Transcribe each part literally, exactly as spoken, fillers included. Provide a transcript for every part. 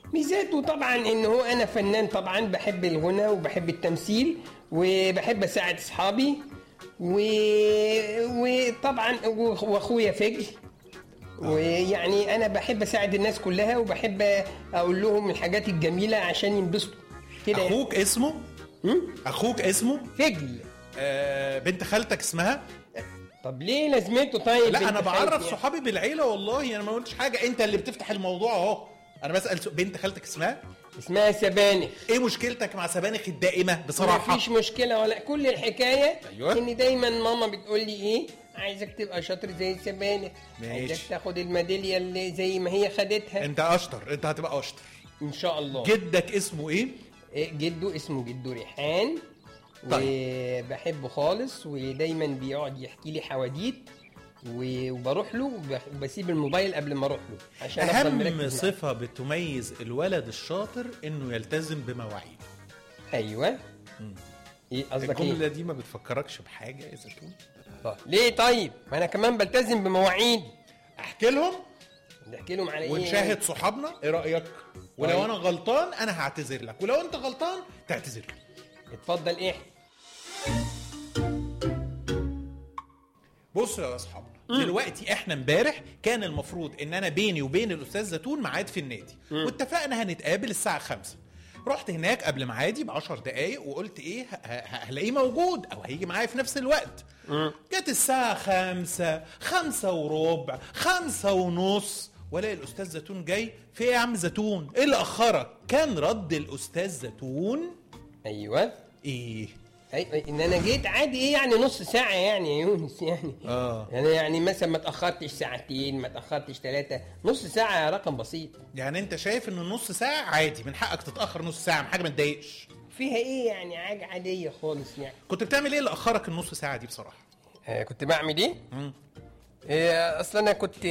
ميزاته طبعا ان هو انا فنان طبعا، بحب الغنى وبحب التمثيل وبحب اساعد اصحابي و... وطبعا واخويا فجل، ويعني انا بحب اساعد الناس كلها وبحب اقول لهم الحاجات الجميله عشان ينبسطوا كده. اخوك اسمه م? اخوك اسمه فجل. آه بنت خالتك اسمها؟ طب ليه لازمته؟ طيب لا انا بعرف صحابي بالعيله والله، انا ما قلتش حاجه، انت اللي بتفتح الموضوع اهو. انا بسال بنت خالتك اسمها؟ اسمها سبانخ. ايه مشكلتك مع سبانخ الدائمه بصراحه؟ مفيش مشكله ولا كل الحكايه. أيوة. ان دايما ماما بتقول لي ايه، عايزك تبقى شاطر زي سبانخ، عايزك تاخد الميداليه اللي زي ما هي خدتها. انت اشطر، انت هتبقى اشطر ان شاء الله. جدك اسمه ايه؟ جده اسمه جدو ريحان. طيب. وبحبه خالص ودايما بيقعد يحكي لي حواديت وبروح له وبسيب الموبايل قبل ما اروح له عشان افضل مركز. اهم صفه بتميز الولد الشاطر انه يلتزم بمواعيد. ايوه. ايه قصدك؟ ايه الجمله دي ما بتفكركش بحاجه يا زيتون؟ طيب ليه؟ طيب ما انا كمان بلتزم بمواعيد. احكي لهم نحكي لهم على ايه ونشاهد صحابنا. ايه رايك؟ ولو طيب. انا غلطان انا هعتذر لك، ولو انت غلطان تعتذر لي. اتفضل. ايه؟ بصوا يا اصحابنا، دلوقتي احنا امبارح كان المفروض ان انا بيني وبين الاستاذ زيتون ميعاد في النادي، م. واتفقنا هنتقابل الساعه خمسة. رحت هناك قبل ميعادي بعشر دقايق وقلت ايه هلاقيه موجود او هيجي معايا في نفس الوقت. جت الساعه خمسة، خمسة وربع، خمسة ونص، ولاقي الاستاذ زيتون جاي. في ايه يا عم زيتون؟ ايه اللي اخرك؟ كان رد الاستاذ زيتون ايوه ايه اي ان انا جيت عادي. ايه يعني نص ساعه يعني يا يونس؟ يعني اه يعني يعني مثلا ما تاخرتش ساعتين، ما تاخرتش ثلاثه، نص ساعه رقم بسيط. يعني انت شايف ان النص ساعه عادي، من حقك تتاخر نص ساعه، حاجه ما تضايقش فيها ايه يعني، حاجه عاديه خالص يعني. كنت بتعمل ايه اللي اخرك النص ساعه دي بصراحه؟ آه كنت بعمل ايه؟ امم إيه اصلا انا كنت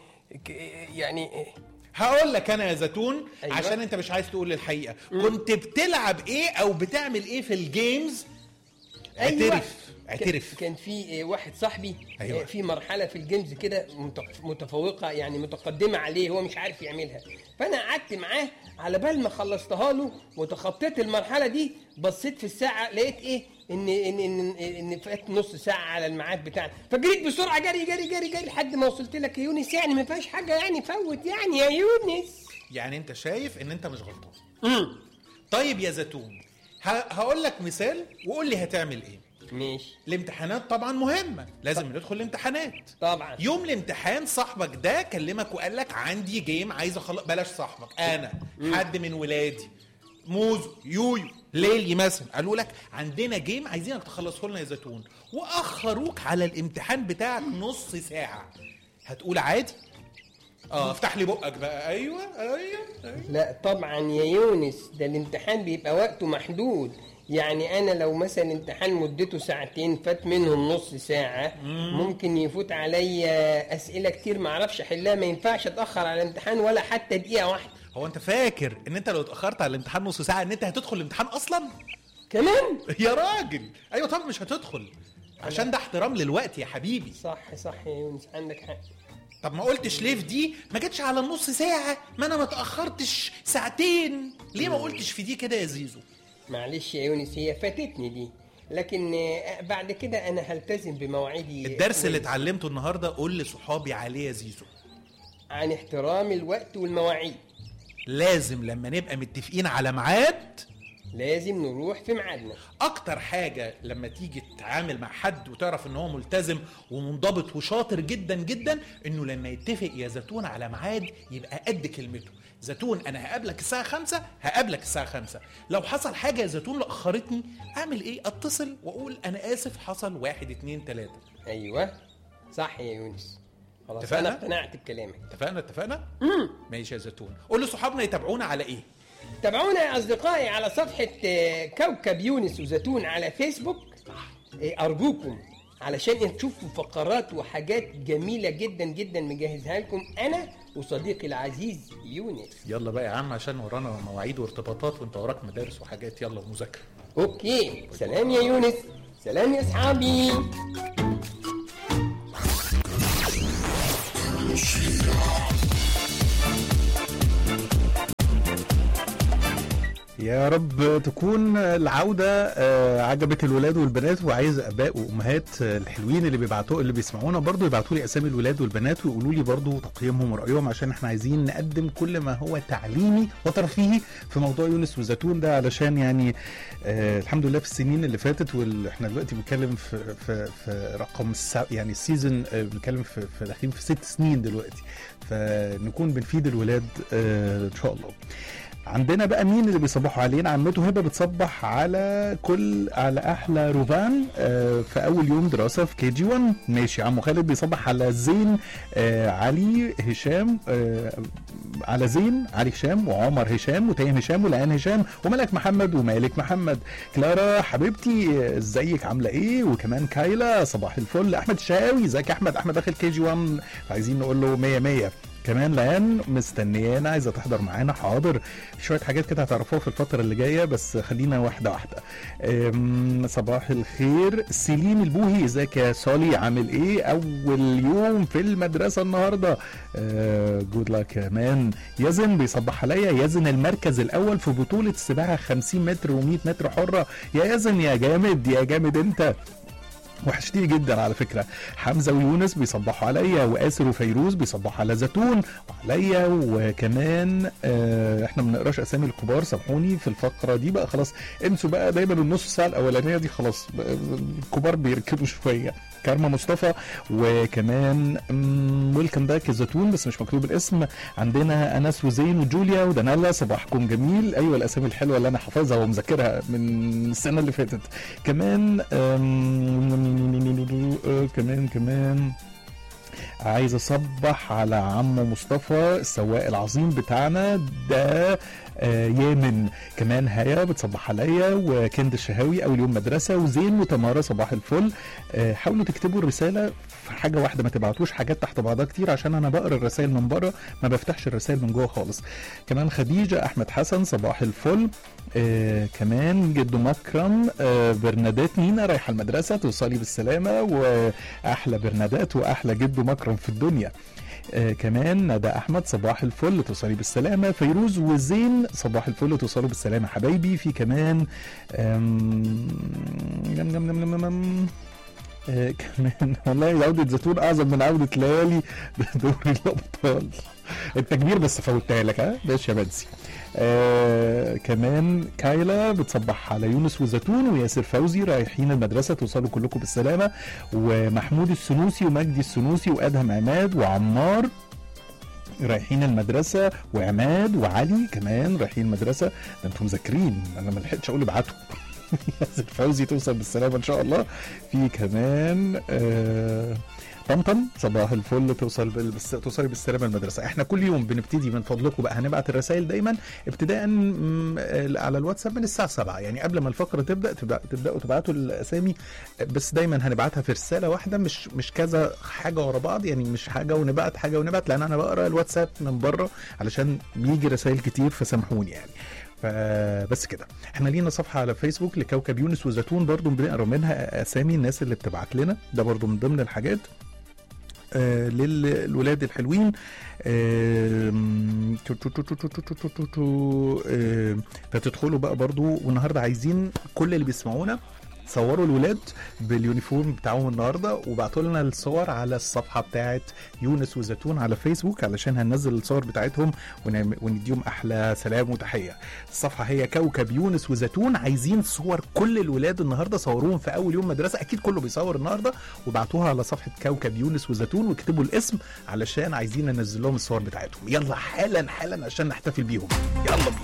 يعني هقول لك انا يا زيتون. أيوة. عشان انت مش عايز تقول الحقيقه. مم. كنت بتلعب ايه او بتعمل ايه في الجيمز؟ اعترف. أيوة. اعترف. كان في واحد صاحبي. أيوة. في مرحله في الجيمز كده متفوقه يعني متقدمه عليه، هو مش عارف يعملها، فانا قعدت معاه على بال ما خلصتها له وتخطيت المرحله دي. بصيت في الساعه لقيت ايه ان ان ان, إن فات نص ساعه على الميعاد بتاعنا، فجريت بسرعه جري جري جري جري لحد ما وصلت لك يا يونس. يعني ما فيهاش حاجه يعني فوت يعني يا يونس. يعني انت شايف ان انت مش غلطان. امم طيب يا زيتون، هقول لك مثال وقول لي هتعمل ايه. ماشي. الامتحانات طبعا مهمه، لازم طب. ندخل الامتحانات طبعا. يوم الامتحان صاحبك ده كلمك وقال لك عندي جيم عايز اخلص. بلاش صاحبك، انا م. حد من ولادي موزو يويو ليلي مثلا قالوا لك عندنا جيم عايزينك تخلصه لنا يا زيتون، واخروك على الامتحان بتاعك نص ساعه، هتقول عادي؟ اه افتح لي بقك بقى. ايوه ايوه, أيوة. لا طبعا يا يونس، ده الامتحان بيبقى وقته محدود. يعني انا لو مثلا امتحان مدته ساعتين فات منهم نص ساعه، مم. ممكن يفوت عليا اسئله كتير ما اعرفش احلها. ما ينفعش اتاخر على الامتحان ولا حتى دقيقه واحده. هو انت فاكر ان انت لو اتاخرت على الامتحان نص ساعه ان انت هتدخل الامتحان اصلا كمان؟ يا راجل ايوه طبعا مش هتدخل، عشان ده احترام للوقت يا حبيبي. صح صح يا يونس عندك حق. طب ما قلتش ليه في دي ما جتش على النص ساعه؟ ما انا ما اتاخرتش ساعتين، ليه ما قلتش في دي كده يا زيزو؟ معلش يا يونس هي فاتتني دي، لكن بعد كده انا هلتزم بمواعيدي. الدرس اللي اتعلمته النهارده قول لصحابي عليه يا زيزو، عن احترام الوقت والمواعيد. لازم لما نبقى متفقين على ميعاد لازم نروح في ميعادنا. اكتر حاجه لما تيجي تتعامل مع حد وتعرف ان هو ملتزم ومنضبط وشاطر جدا جدا، انه لما يتفق يا زيتون على ميعاد يبقى قد كلمته. زيتون انا هقابلك الساعه خمسة، هقابلك الساعه خمسة. لو حصل حاجه يا زيتون لاخرتني اعمل ايه؟ اتصل واقول انا اسف حصل واحد اتنين تلاته. ايوه صح يا يونس. خلاص انا اقتنعت بكلامك. اتفقنا اتفقنا امم ماشي يا زيتون. قول لصحابنا يتابعونا على ايه؟ تابعونا يا اصدقائي على صفحه كوكب يونس وزيتون على فيسبوك ارجوكم، علشان تشوفوا فقرات وحاجات جميله جدا جدا مجهزها لكم انا وصديقي العزيز يونس. يلا بقى يا عم عشان ورانا مواعيد وارتباطات وانت وراك مدارس وحاجات. يلا مذاكره. اوكي سلام يا يونس. سلام يا اصحابي. يا رب تكون العودة آه، عجبت الولاد والبنات، وعايز اباء وامهات آه، الحلوين اللي بيبعتوا اللي بيسمعونا برضو يبعتوا لي اسامي الولاد والبنات ويقولوا لي برضو تقييمهم ورأيهم، عشان احنا عايزين نقدم كل ما هو تعليمي وترفيهي في موضوع يونس وزيتون ده، علشان يعني آه الحمد لله في السنين اللي فاتت، واحنا دلوقتي بنتكلم في في في رقم السا يعني السيزون آه بنتكلم في في داخلين في ست سنين دلوقتي، فنكون بنفيد الولاد آه ان شاء الله. عندنا بقى مين اللي بيصبحوا علينا؟ عمته هبه بتصبح على كل على احلى روفان آه في اول يوم دراسه في كي جي واحد. ماشي. عمو خالد بيصبح على زين آه علي هشام آه على زين علي هشام وعمر هشام وتيم هشام ولقان هشام وملك محمد ومالك محمد. كلارا حبيبتي ازيك عامله ايه؟ وكمان كايلا صباح الفل. احمد الشهاوي ازيك يا احمد؟ احمد داخل كي جي واحد، عايزين نقول له مية مية. كمان لان مستنيانا عايزه تحضر معانا. حاضر، شويه حاجات كده هتعرفوها في الفتره اللي جايه، بس خلينا واحده واحده. صباح الخير. سليم البوهي ازيك يا صالي عامل ايه؟ اول يوم في المدرسه النهارده، جود لك. كمان يزن بيصبح عليا. يزن المركز الاول في بطوله السباحه خمسين متر و100 متر حره. يا يزن يا جامد يا جامد انت، وحشتني جدا على فكره. حمزه ويونس بيصبحوا عليا، واسر وفيروز بيصبحوا على زيتون وعليا. وكمان آه احنا ما بنقراش اسامي الكبار، سامحوني في الفقره دي بقى، خلاص انسوا بقى دايما النص ساعه الاولانيه دي، خلاص الكبار بيركبوا شويه. كارما مصطفى، وكمان ويلكم باك الزيتون بس مش مكتوب الاسم. عندنا انس وزين وجوليا ودانيلا، صباحكم جميل. ايوه الاسامي الحلوه اللي انا حافظها ومذاكرها من السنه اللي فاتت. كمان كمان كمان عايز اصبح على عمو مصطفى السواق العظيم بتاعنا ده آه يامن. كمان هيا بتصبح عليا، وكند الشهاوي اول يوم مدرسه، وزين وتمارا صباح الفل. آه حاولوا تكتبوا الرساله في حاجه واحده، ما تبعتوش حاجات تحت بعضها كتير، عشان انا بقرا الرسائل من بره ما بفتحش الرسائل من جوه خالص. كمان خديجه احمد حسن صباح الفل. آه كمان جدو مكرم. آه برنادات نينا رايحه المدرسه، توصلي بالسلامه، واحلى برنادات واحلى جدو مكرم في الدنيا. آه كمان ندى احمد صباح الفل، توصلي بالسلامه. فيروز وزين صباح الفل، توصلوا بالسلامه حبايبي. في كمان آم نم نم نم نم نم آه كمان والله عودة زيتون اعظم من عودة ليالي بدوري الابطال. التكبير بس فوتها لك. ها ماشي يا منسي. آه كمان كايلا بتصبح على يونس وزيتون وياسر فوزي رايحين المدرسه، توصلوا كلكم بالسلامه. ومحمود السنوسي ومجدي السنوسي وادهم عماد وعمار رايحين المدرسه، وعماد وعلي كمان رايحين المدرسه. ده انتم مذاكرين، انا ما لحقتش اقول ابعتوا. ياسر فوزي توصل بالسلامه ان شاء الله. في كمان آه طمطم صباح الفل، توصل بس توصلي بالسلامه المدرسه. احنا كل يوم بنبتدي من فضلكم بقى، هنبعت الرسائل دايما ابتداء على الواتساب من الساعه سبعة، يعني قبل ما الفقره تبدا تبداوا تبعتوا الاسامي، بس دايما هنبعتها في رساله واحده، مش مش كذا حاجه ورا بعض، يعني مش حاجه ونبعت حاجه ونبعت، لان انا بقرا الواتساب من بره علشان بيجي رسائل كتير، فسامحوني يعني. فبس كده. احنا لينا صفحه على فيسبوك لكوكب يونس وزيتون، برضو بنقرا منها اسامي الناس اللي بتبعت لنا، ده برضو من ضمن الحاجات آه للولاد الحلوين. آه آه فتدخلوا بقى برضو. والنهارده عايزين كل اللي بيسمعونا صوروا الولاد باليونيفورم بتاعهم النهارده، وبعتوا لنا الصور على الصفحه بتاعه يونس وزيتون على فيسبوك، علشان هننزل الصور بتاعتهم ونديهم احلى سلام وتحيه. الصفحه هي كوكب يونس وزيتون. عايزين صور كل الولاد النهارده، صوروهم في اول يوم مدرسه، اكيد كله بيصور النهارده، وبعتوها على صفحه كوكب يونس وزيتون، واكتبوا الاسم علشان عايزين ننزل لهم الصور بتاعتهم. يلا حالا حالا عشان نحتفل بيهم، يلا بينا.